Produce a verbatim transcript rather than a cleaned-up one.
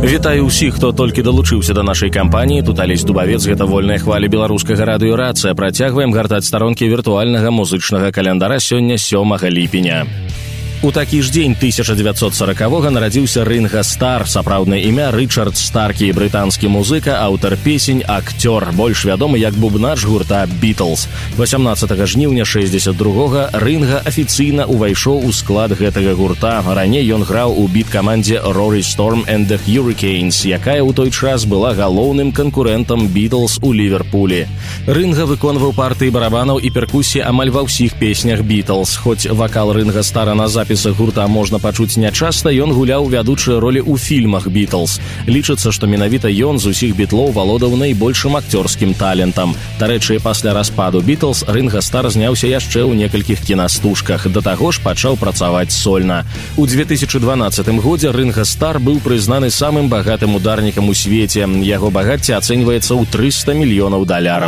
Вітаю ўсіх, хто толькі далучыўся да нашай кампаніі. Тут Алесь Дубавец, гэта вольная хваля беларускага радыёрацыя. Працягваем гартаць старонкі віртуальнага музычнага календара сёння сёмага ліпеня. У такі ж дзень тысяча дзевяцьсот сорокавога нарадзіўся Ринга Стар, сапраўднае імя Рычард Старкі, брытанскі музыка, аўтар песень, акцёр, больш вядомы як бубнач гурта Beatles. васямнаццатага жніўня шэсцьдзесят другога Ринга афіцыйна ўвайшоў у склад гэтага гурта. Раней ён граў у біт-камандзе Rory Storm and the Hurricanes, якая ў той час была галоўным канкурэнтам Beatles у Ліверпулі. Ринга выконваў партыі барабанаў і перкусіі амаль ва ўсіх песнях Beatles. Хоць вакал Ринга Стара на запіс запісах гурта можна пачуць нячаста, ён гуляў вядучыя ролі ў фільмах Beatles. Лічыцца, што менавіта ён з усіх бітлоў валодаў найбольшым акцёрскім талентам. Дарэчы, пасля распаду Beatles Ринга Стар зняўся яшчэ ў некалькіх кінастужках. Да таго ж пачаў працаваць сольна. У две тысячы дванаццатым годзе Ринга Стар быў прызнаны самым багатым ударнікам у свеце. Яго багацце ацэньваецца ў трыста мільёнаў даляраў.